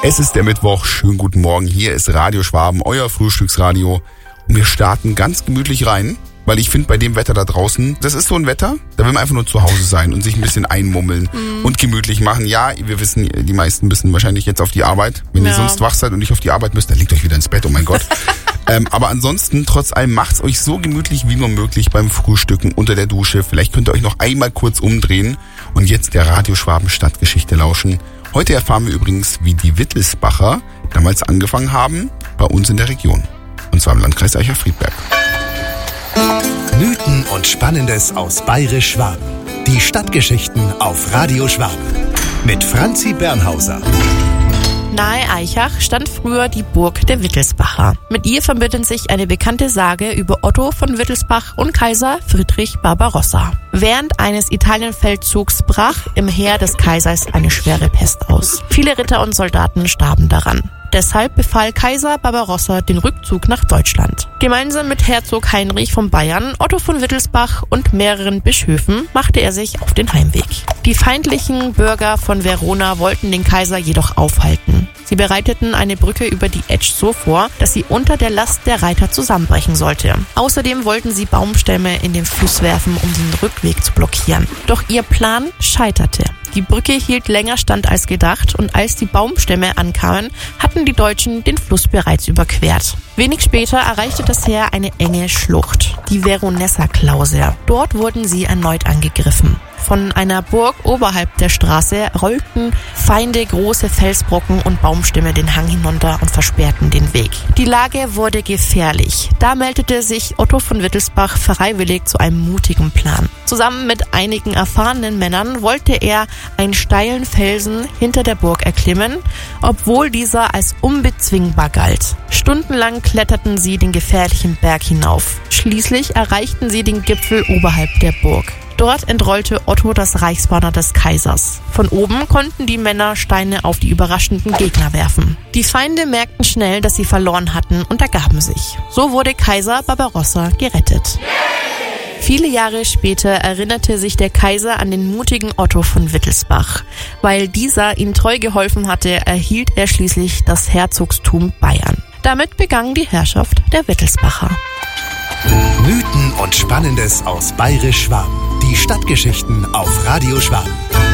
Es ist der Mittwoch, schönen guten Morgen, hier ist Radio Schwaben, euer Frühstücksradio. Und wir starten ganz gemütlich rein, weil ich finde, bei dem Wetter da draußen, das ist so ein Wetter, da will man einfach nur zu Hause sein und sich ein bisschen einmummeln und gemütlich machen. Ja, wir wissen, die meisten müssen wahrscheinlich jetzt auf die Arbeit. Wenn ihr sonst wach seid und nicht auf die Arbeit müsst, dann legt euch wieder ins Bett, oh mein Gott. Aber ansonsten, trotz allem, macht's euch so gemütlich wie nur möglich beim Frühstücken unter der Dusche. Vielleicht könnt ihr euch noch einmal kurz umdrehen und jetzt der Radio Schwaben Stadtgeschichte lauschen. Heute erfahren wir übrigens, wie die Wittelsbacher damals angefangen haben, bei uns in der Region. Und zwar im Landkreis Eicher-Friedberg. Mythen und Spannendes aus Bayerisch-Schwaben. Die Stadtgeschichten auf Radio Schwaben. Mit Franzi Bernhauser. Nahe Aichach stand früher die Burg der Wittelsbacher. Mit ihr verbindet sich eine bekannte Sage über Otto von Wittelsbach und Kaiser Friedrich Barbarossa. Während eines Italienfeldzugs brach im Heer des Kaisers eine schwere Pest aus. Viele Ritter und Soldaten starben daran. Deshalb befahl Kaiser Barbarossa den Rückzug nach Deutschland. Gemeinsam mit Herzog Heinrich von Bayern, Otto von Wittelsbach und mehreren Bischöfen machte er sich auf den Heimweg. Die feindlichen Bürger von Verona wollten den Kaiser jedoch aufhalten. Sie bereiteten eine Brücke über die Etsch so vor, dass sie unter der Last der Reiter zusammenbrechen sollte. Außerdem wollten sie Baumstämme in den Fluss werfen, um den Rückweg zu blockieren. Doch ihr Plan scheiterte. Die Brücke hielt länger stand als gedacht und als die Baumstämme ankamen, hatten die Deutschen den Fluss bereits überquert. Wenig später erreichte das Heer eine enge Schlucht, die Veronessa-Klause. Dort wurden sie erneut angegriffen. Von einer Burg oberhalb der Straße rollten Feinde große Felsbrocken und Baumstämme den Hang hinunter und versperrten den Weg. Die Lage wurde gefährlich. Da meldete sich Otto von Wittelsbach freiwillig zu einem mutigen Plan. Zusammen mit einigen erfahrenen Männern wollte er einen steilen Felsen hinter der Burg erklimmen, obwohl dieser als unbezwingbar galt. Stundenlang kletterten sie den gefährlichen Berg hinauf. Schließlich erreichten sie den Gipfel oberhalb der Burg. Dort entrollte Otto das Reichsbanner des Kaisers. Von oben konnten die Männer Steine auf die überraschenden Gegner werfen. Die Feinde merkten schnell, dass sie verloren hatten und ergaben sich. So wurde Kaiser Barbarossa gerettet. Viele Jahre später erinnerte sich der Kaiser an den mutigen Otto von Wittelsbach. Weil dieser ihm treu geholfen hatte, erhielt er schließlich das Herzogstum Bayern. Damit begann die Herrschaft der Wittelsbacher. Mythen und Spannendes aus Bayerisch-Schwaben. Die Stadtgeschichten auf Radio Schwaben.